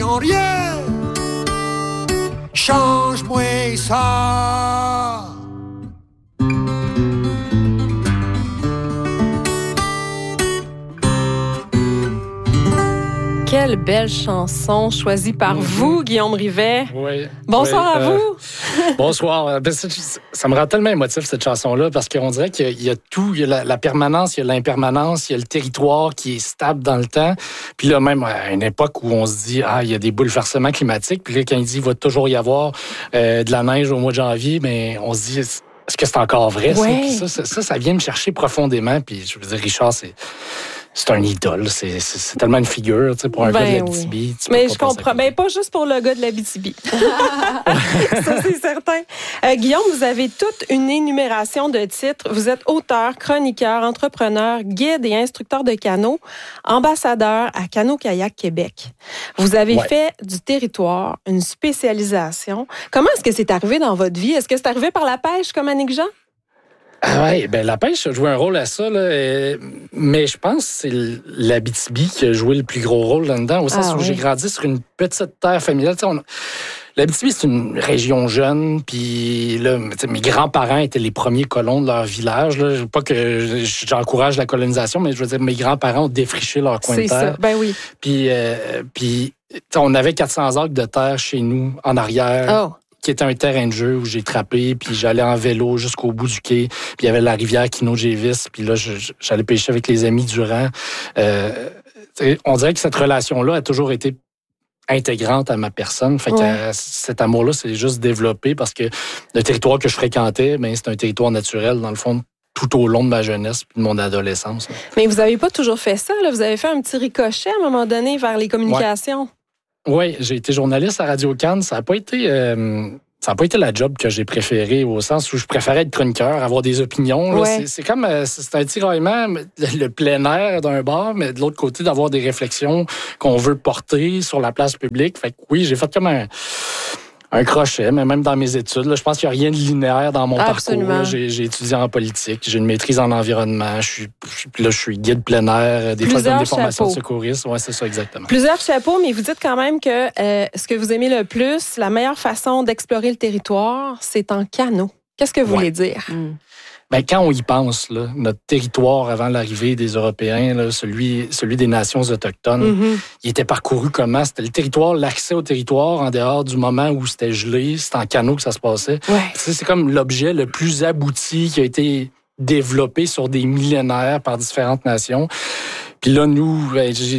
sans rien. Change-moi ça. Quelle belle chanson choisie par vous, Guillaume Rivet. Oui. Bonsoir à vous. Bonsoir. Ça me rend tellement émotif, cette chanson-là, parce qu'on dirait qu'il y a tout. Il y a la permanence, il y a l'impermanence, il y a le territoire qui est stable dans le temps. Puis là, même à une époque où on se dit, il y a des bouleversements climatiques. Puis là, quand il dit, il va toujours y avoir de la neige au mois de janvier, mais on se dit, est-ce que c'est encore vrai? Ouais. Ça vient me chercher profondément. Puis je veux dire, Richard, c'est un idole. C'est tellement une figure, tu sais, pour un gars de l'Abitibi. Mais je comprends. Mais pas juste pour le gars de l'Abitibi. Ça, c'est certain. Guillaume, vous avez toute une énumération de titres. Vous êtes auteur, chroniqueur, entrepreneur, guide et instructeur de canot, ambassadeur à Canot-Kayak Québec. Vous avez fait du territoire une spécialisation. Comment est-ce que c'est arrivé dans votre vie? Est-ce que c'est arrivé par la pêche comme Annick Jean? Oui, la pêche a joué un rôle à ça, là, mais je pense que c'est l'Abitibi qui a joué le plus gros rôle là-dedans, au sens où j'ai grandi sur une petite terre familiale. L'Abitibi, c'est une région jeune, puis là, mes grands-parents étaient les premiers colons de leur village. Là. Pas que j'encourage la colonisation, mais je veux dire, mes grands-parents ont défriché leur coin de terre. C'est ça, ben oui. Puis on avait 400 acres de terre chez nous, en arrière. Qui était un terrain de jeu où j'ai trappé, puis j'allais en vélo jusqu'au bout du quai, puis il y avait la rivière Kino-Jévis, puis là, j'allais pêcher avec les amis durant. On dirait que cette relation-là a toujours été intégrante à ma personne. Fait que cet amour-là s'est juste développé parce que le territoire que je fréquentais, c'est un territoire naturel, dans le fond, tout au long de ma jeunesse et de mon adolescence. Mais vous n'avez pas toujours fait ça, là. Vous avez fait un petit ricochet à un moment donné vers les communications. Oui, j'ai été journaliste à Radio-Can. Ça n'a pas été la job que j'ai préférée, au sens où je préférais être chroniqueur, avoir des opinions. Là. C'est un tiraillement, le plein air d'un bar, mais de l'autre côté, d'avoir des réflexions qu'on veut porter sur la place publique. Fait que oui, j'ai fait comme un crochet, mais même dans mes études. Là, je pense qu'il n'y a rien de linéaire dans mon parcours. Là. J'ai étudié en politique, j'ai une maîtrise en environnement, je suis guide plein air, des fois je donne des formations de secouristes. Oui, c'est ça, exactement. Plusieurs chapeaux, mais vous dites quand même que ce que vous aimez le plus, la meilleure façon d'explorer le territoire, c'est en canot. Qu'est-ce que vous voulez dire? Quand on y pense, là, notre territoire avant l'arrivée des Européens, là, celui des nations autochtones, il était parcouru comment? C'était le territoire, l'accès au territoire en dehors du moment où c'était gelé, c'était en canot que ça se passait. C'est comme l'objet le plus abouti qui a été développé sur des millénaires par différentes nations. Puis là, il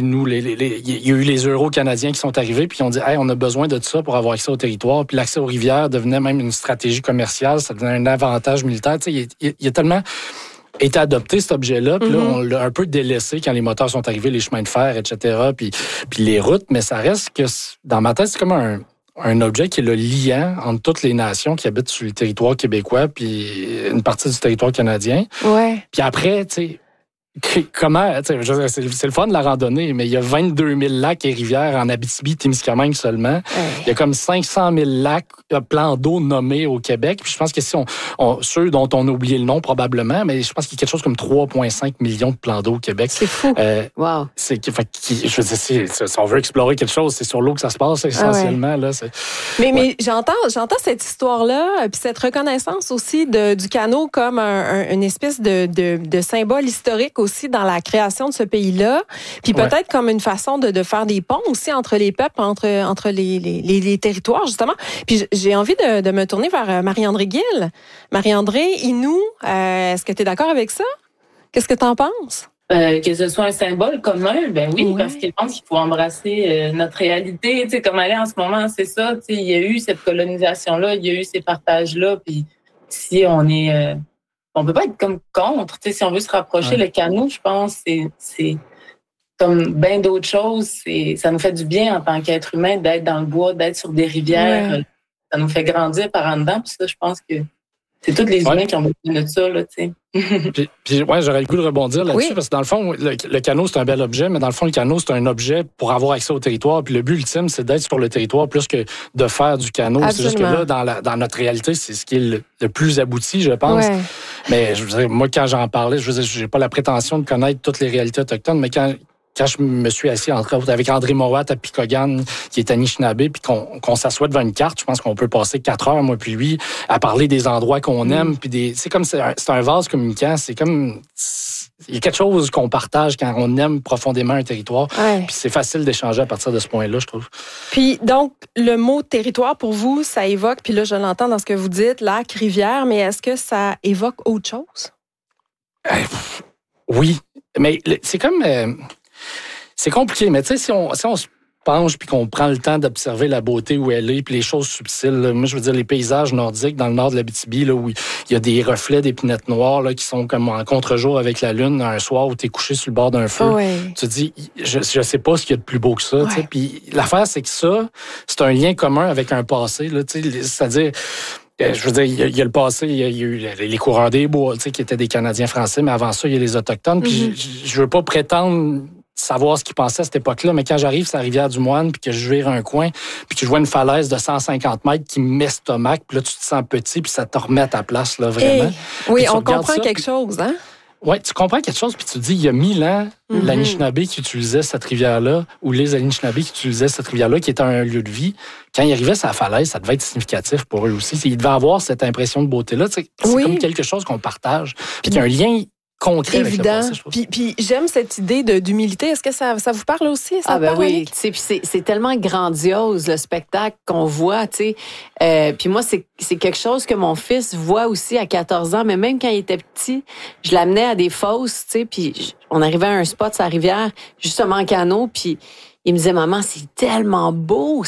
y a eu les Euro-Canadiens qui sont arrivés, puis ils ont dit, on a besoin de ça pour avoir accès au territoire. Puis l'accès aux rivières devenait même une stratégie commerciale, ça devenait un avantage militaire. Tu sais, il a tellement été adopté, cet objet-là, puis là, on l'a un peu délaissé quand les moteurs sont arrivés, les chemins de fer, etc., puis les routes. Mais ça reste que, dans ma tête, c'est comme un objet qui est le liant entre toutes les nations qui habitent sur le territoire québécois, puis une partie du territoire canadien. Puis après, tu sais, comment, c'est le fun de la randonnée, mais il y a 22 000 lacs et rivières en Abitibi-Témiscamingue seulement. Il y a comme 500 000 lacs, plans d'eau nommés au Québec. Puis je pense que si ceux dont on a oublié le nom probablement, mais je pense qu'il y a quelque chose comme 3,5 millions de plans d'eau au Québec. C'est fou. Wow. Je veux dire, si on veut explorer quelque chose, c'est sur l'eau que ça se passe essentiellement. Là, mais j'entends cette histoire-là, puis cette reconnaissance aussi du canot comme une espèce de symbole historique aussi dans la création de ce pays-là, puis peut-être comme une façon de faire des ponts aussi entre les peuples, entre les territoires, justement. Puis j'ai envie de me tourner vers Marie-André Gill. Marie-André, Innu, est-ce que tu es d'accord avec ça? Qu'est-ce que tu en penses? Que ce soit un symbole commun, oui, parce que je pense qu'il faut embrasser notre réalité. Tu sais, comme elle est en ce moment, c'est ça. Tu sais, il y a eu cette colonisation-là, il y a eu ces partages-là, puis si on est... on peut pas être comme contre. Tu sais, si on veut se rapprocher, le canot, je pense, c'est comme bien d'autres choses. Ça nous fait du bien en tant qu'être humain d'être dans le bois, d'être sur des rivières. Ça nous fait grandir par en dedans. Puis ça, je pense que c'est tous les humains qui ont besoin de ça, là, tu sais. Puis j'aurais le goût de rebondir là-dessus, parce que dans le fond, le canot, c'est un bel objet, mais dans le fond, le canot, c'est un objet pour avoir accès au territoire. Puis le but ultime, c'est d'être sur le territoire plus que de faire du canot. C'est juste que là, dans notre réalité, c'est ce qui est le plus abouti, je pense. Mais je veux dire, moi, quand j'en parlais, je veux dire, j'ai pas la prétention de connaître toutes les réalités autochtones, mais quand quand je me suis assis, entre autres, avec André Mowat à Picogan, qui est Anishinaabe, puis qu'on s'assoit devant une carte, je pense qu'on peut passer 4 heures, moi puis lui, à parler des endroits qu'on aime, puis c'est comme, c'est un vase communicant, c'est comme... Il y a quelque chose qu'on partage quand on aime profondément un territoire, puis c'est facile d'échanger à partir de ce point-là, je trouve. Puis donc, le mot territoire, pour vous, ça évoque, puis là, je l'entends dans ce que vous dites, lac, rivière, mais est-ce que ça évoque autre chose? Oui, mais c'est comme... c'est compliqué, mais tu sais, si on se penche puis qu'on prend le temps d'observer la beauté où elle est puis les choses subtiles, là, moi, je veux dire, les paysages nordiques dans le nord de l'Abitibi, là, où il y a des reflets d'épinettes noires là, qui sont comme en contre-jour avec la lune un soir où tu es couché sur le bord d'un feu. Tu te dis, je sais pas ce qu'il y a de plus beau que ça. Puis l'affaire, c'est que ça, c'est un lien commun avec un passé. Là, c'est-à-dire... Je veux dire, il y a le passé, il y a eu les coureurs des bois, qui étaient des Canadiens français, mais avant ça, il y a les Autochtones. Puis je veux pas prétendre savoir ce qu'ils pensaient à cette époque-là, mais quand j'arrive sur la Rivière-du-Moine, puis que je vire un coin, puis que je vois une falaise de 150 mètres qui m'estomaque, puis là, tu te sens petit, puis ça te remet à ta place, là, vraiment. Oui, on comprend quelque chose, hein? Oui, tu comprends quelque chose, puis tu te dis, il y a 1000 ans, l'Anishinaabe qui utilisait cette rivière-là, ou les Anishinaabe qui utilisaient cette rivière-là, qui était un lieu de vie, quand ils arrivaient sur la falaise, ça devait être significatif pour eux aussi. Ils devaient avoir cette impression de beauté-là. C'est comme quelque chose qu'on partage, puis qu'il y a un lien concret avec le passé, je trouve. Puis j'aime cette idée d'humilité. Est-ce que ça vous parle aussi? Oui. C'est tellement grandiose, le spectacle qu'on voit. Puis moi, c'est quelque chose que mon fils voit aussi à 14 ans. Mais même quand il était petit, je l'amenais à des fosses, puis on arrivait à un spot sur la rivière, justement en canot, puis il me disait, maman, c'est tellement beau,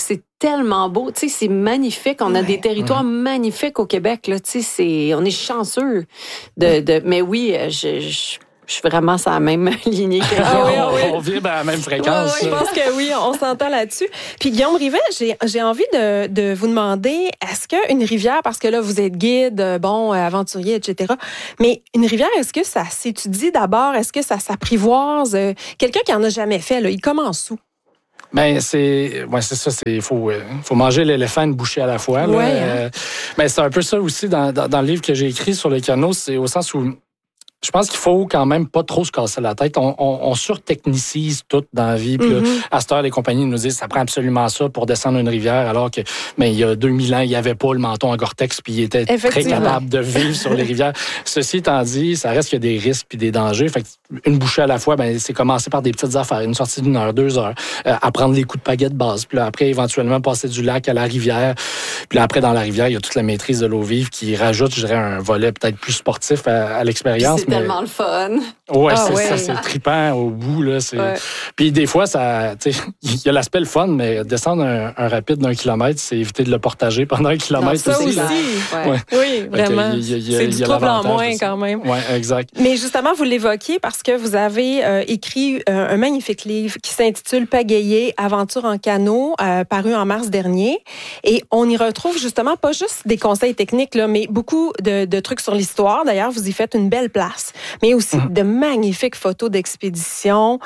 c'est magnifique. On a des territoires magnifiques au Québec, là, on est chanceux mais oui, je suis vraiment sur la même lignée que On vibre à la même fréquence. Oui, je pense que oui, on s'entend là-dessus. Puis Guillaume Rivet, j'ai envie de vous demander, est-ce qu'une rivière, parce que là, vous êtes guide, aventurier, etc., mais une rivière, est-ce que ça s'étudie d'abord? Est-ce que ça s'apprivoise? Quelqu'un qui en a jamais fait, là, il commence où? Ben c'est ça, il faut manger l'éléphant une bouchée à la fois. Là. Mais c'est un peu ça aussi dans le livre que j'ai écrit sur les canaux, c'est au sens où je pense qu'il faut quand même pas trop se casser la tête. On surtechnicise tout dans la vie. Puis là, à cette heure, les compagnies nous disent ça prend absolument ça pour descendre une rivière, alors que il y a 2000 ans, il n'y avait pas le menton en Gore-Tex, puis il était très capable de vivre sur les rivières. Ceci étant dit, ça reste qu'il y a des risques puis des dangers. Fait une bouchée à la fois, c'est commencer par des petites affaires, une sortie d'1 heure, 2 heures, apprendre les coups de pagaie de base. Puis là, après, éventuellement, passer du lac à la rivière. Puis là, après, dans la rivière, il y a toute la maîtrise de l'eau vive qui rajoute, je dirais, un volet peut-être plus sportif à l'expérience. C'est tellement le fun. Ouais, ça, c'est trippant au bout. Là, Puis des fois, il y a l'aspect le fun, mais descendre un rapide d'1 kilomètre, c'est éviter de le partager pendant 1 kilomètre. Ça aussi. Oui, vraiment. C'est du trouble en moins aussi. Quand même. Oui, exact. Mais justement, vous l'évoquiez parce que vous avez écrit un magnifique livre qui s'intitule Pagayer, aventure en canot, paru en mars dernier. Et on y retrouve justement pas juste des conseils techniques, là, mais beaucoup de trucs sur l'histoire. D'ailleurs, vous y faites une belle place. Mais aussi de magnifiques photos d'expédition.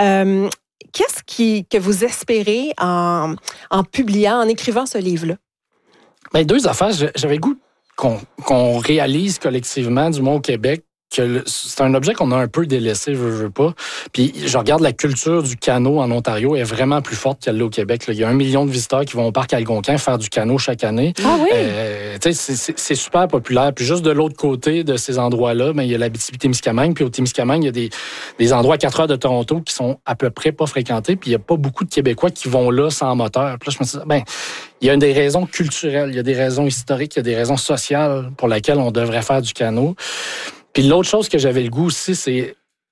Qu'est-ce que vous espérez en publiant, en écrivant ce livre-là? Bien, 2 affaires. J'avais le goût qu'on réalise collectivement, du moins au Québec, que c'est un objet qu'on a un peu délaissé, veux pas. Puis je regarde la culture du canot en Ontario est vraiment plus forte qu'elle l'est au Québec. Là. Il y a 1 million de visiteurs qui vont au parc Algonquin faire du canot chaque année. Ah oui? C'est super populaire. Puis juste de l'autre côté de ces endroits-là, il y a l'Abitibi-Témiscamingue. Puis au Témiscamingue, il y a des endroits à 4 heures de Toronto qui sont à peu près pas fréquentés. Puis il n'y a pas beaucoup de Québécois qui vont là sans moteur. Puis là, je me dis, il y a des raisons culturelles, il y a des raisons historiques, il y a des raisons sociales pour lesquelles on devrait faire du canot. Puis l'autre chose que j'avais le goût aussi, c'est...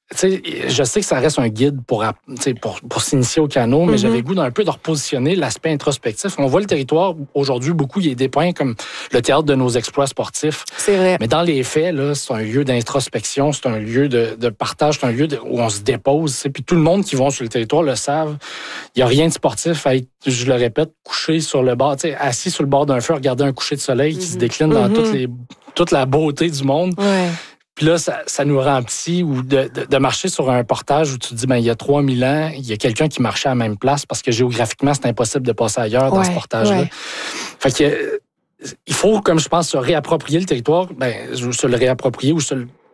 je sais que ça reste un guide pour s'initier au canot, mais j'avais le goût d'un peu de repositionner l'aspect introspectif. On voit le territoire, aujourd'hui, beaucoup, il est dépeint comme le théâtre de nos exploits sportifs. C'est vrai. Mais dans les faits, là, c'est un lieu d'introspection, c'est un lieu de partage, c'est un lieu où on se dépose. Puis tout le monde qui va sur le territoire le savent. Il n'y a rien de sportif à être, je le répète, couché sur le bord, assis sur le bord d'un feu, regarder un coucher de soleil qui se décline dans toute la beauté du monde. Ouais. Puis là, ça nous rend petits, ou de marcher sur un portage où tu te dis, il y a 3000 ans, il y a quelqu'un qui marchait à la même place parce que géographiquement, c'est impossible de passer ailleurs dans ce portage-là. Ouais. Fait que il faut, comme je pense, se réapproprier le territoire, se le réapproprier ou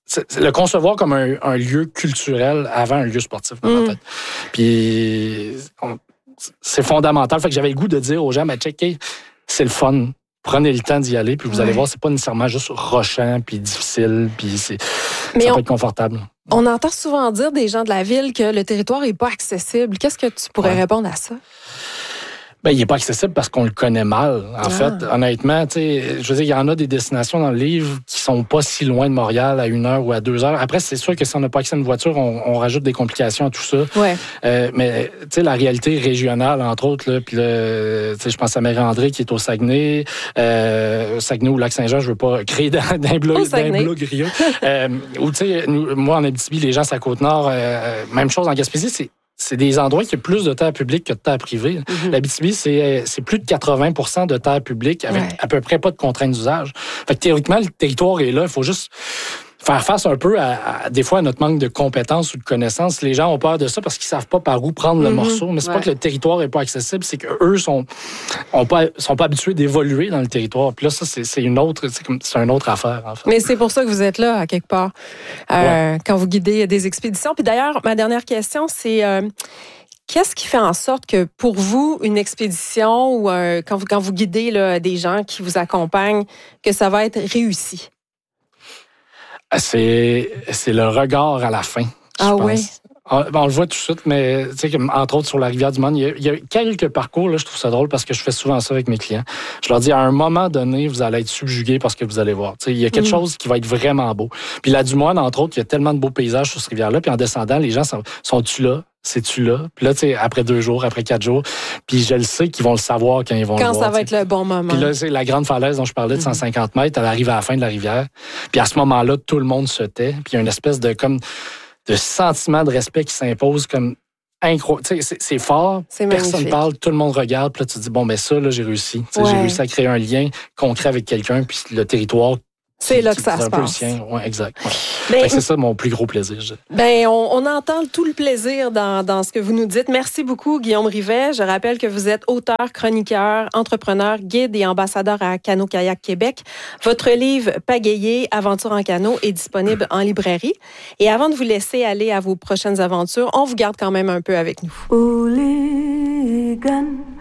le concevoir comme un lieu culturel avant un lieu sportif, dans ma tête. Puis, c'est fondamental. Fait que j'avais le goût de dire aux gens, mais checkez, c'est le fun. Prenez le temps d'y aller, puis vous allez voir, c'est pas nécessairement juste rochant, puis difficile, puis ça peut être confortable. On entend souvent dire des gens de la ville que le territoire est pas accessible. Qu'est-ce que tu pourrais répondre à ça? Ben, il n'est pas accessible parce qu'on le connaît mal. En fait, honnêtement, je veux dire, il y en a des destinations dans le livre qui sont pas si loin de Montréal, à 1 heure ou à 2 heures. Après, c'est sûr que si on n'a pas accès à une voiture, on rajoute des complications à tout ça. Ouais. Mais, la réalité régionale, entre autres, là, puis je pense à Mère-André qui est au Saguenay, Saguenay ou Lac-Saint-Jean, je veux pas créer d'un blog rieux. Ou, moi, en Abitibi, les gens, c'est à Côte-Nord, même chose en Gaspésie, c'est des endroits qui ont plus de terre publique que de terre privée. L'Abitibi, c'est plus de 80% de terre publique avec à peu près pas de contraintes d'usage. Fait que théoriquement, le territoire est là. Il faut juste faire face un peu des fois à notre manque de compétences ou de connaissances. Les gens ont peur de ça parce qu'ils savent pas par où prendre le morceau. Mais c'est pas que le territoire est pas accessible, c'est qu'eux sont pas habitués d'évoluer dans le territoire. Puis là, ça, c'est une autre affaire, en fait. Mais c'est pour ça que vous êtes là, à quelque part, quand vous guidez des expéditions. Puis d'ailleurs, ma dernière question, c'est... qu'est-ce qui fait en sorte que, pour vous, une expédition ou quand vous guidez là, des gens qui vous accompagnent, que ça va être réussi? C'est le regard à la fin, je pense. Oui? On le voit tout de suite, mais entre autres sur la rivière du Monde, il y a quelques parcours, là, je trouve ça drôle parce que je fais souvent ça avec mes clients. Je leur dis, à un moment donné, vous allez être subjugués par ce que vous allez voir. Il y a quelque chose qui va être vraiment beau. Puis la Dumoine, entre autres, il y a tellement de beaux paysages sur cette rivière-là, puis en descendant, les gens sont-tu là? C'est-tu là? Puis là, après 2 jours, après 4 jours, puis je le sais qu'ils vont le savoir quand ils vont le voir. Quand ça va être le bon moment. Puis là, c'est la grande falaise dont je parlais de 150 mètres, elle arrive à la fin de la rivière. Puis à ce moment-là, tout le monde se tait. Puis il y a une espèce de sentiment de respect qui s'impose comme incroyable. C'est fort, personne ne parle, tout le monde regarde. Puis là, tu te dis, bon, ben ça, là, j'ai réussi. J'ai réussi à créer un lien concret avec quelqu'un, puis le territoire... C'est là que ça se passe. Oui, exact. Ouais. Ben, c'est ça mon plus gros plaisir. On entend tout le plaisir dans ce que vous nous dites. Merci beaucoup, Guillaume Rivet. Je rappelle que vous êtes auteur, chroniqueur, entrepreneur, guide et ambassadeur à Cano-Kayak Québec. Votre livre « Pagayer, aventure en canot » est disponible en librairie. Et avant de vous laisser aller à vos prochaines aventures, on vous garde quand même un peu avec nous. Hooligan.